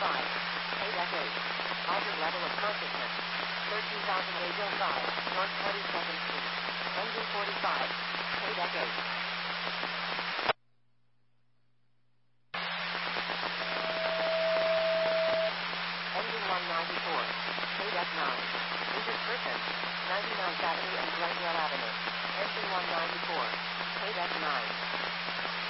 KDEC 8. Altered level of consciousness. 13,805, North 42nd Street. Engine 45. KDEC 8. Engine 194. KDEC 9. Interscription. 99th Avenue and Glenville Avenue. Engine 194. KDEC 9.